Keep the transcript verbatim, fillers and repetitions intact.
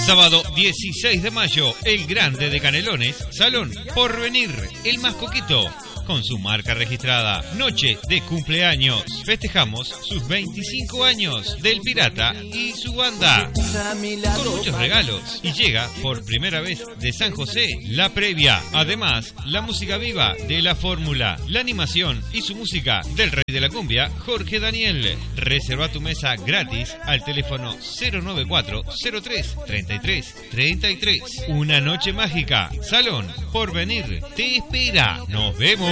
Sábado dieciséis de mayo, el Grande de Canelones, Salón Porvenir, el más coqueto, con su marca registrada. Noche de cumpleaños. Festejamos sus veinticinco años del Pirata y su banda, con muchos regalos. Y llega por primera vez de San José la previa. Además, la música viva de La Fórmula, la animación y su música del rey de la cumbia, Jorge Daniel. Reserva tu mesa gratis al teléfono cero nueve cuatro cero tres treinta y tres treinta y tres. Una noche mágica. Salón Porvenir te espera. Nos vemos.